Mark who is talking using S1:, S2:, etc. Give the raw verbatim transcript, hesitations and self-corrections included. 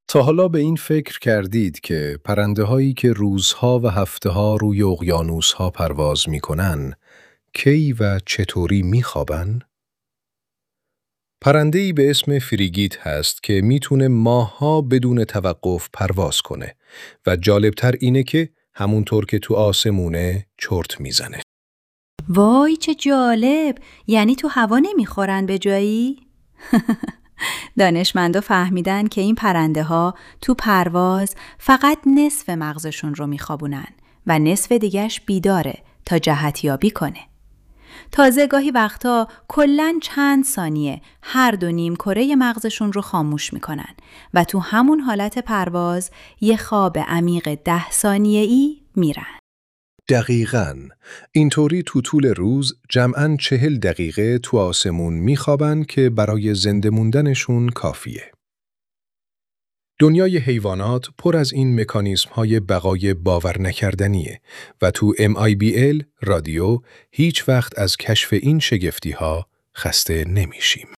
S1: تا حالا به این فکر کردید که پرنده‌هایی که روزها و هفته‌ها روی اقیانوس‌ها پرواز می‌کنن، کی و چطوری می‌خوابن؟ پرنده‌ای به اسم فریگیت هست که میتونه ماه‌ها بدون توقف پرواز کنه و جالبتر اینه که همونطور که تو آسمونه چرت میزنه.
S2: وای چه جالب! یعنی تو هوا نمیخورن به جایی؟ دانشمندا فهمیدن که این پرنده ها تو پرواز فقط نصف مغزشون رو میخوابونن و نصف دیگه‌ش بیداره تا جهتیابی کنه. تازه گاهی وقتا کلاً چند ثانیه هر دو نیم کره مغزشون رو خاموش میکنن و تو همون حالت پرواز یه خواب عمیق ده ثانیه‌ای میرن.
S1: دقیقاً. اینطوری تو طول روز جمعاً چهل دقیقه تو آسمون میخوابن که برای زنده موندنشون کافیه. دنیای حیوانات پر از این مکانیزم‌های بقای باور نکردنیه و تو ام آی بی ال رادیو هیچ وقت از کشف این شگفتی‌ها خسته نمیشیم.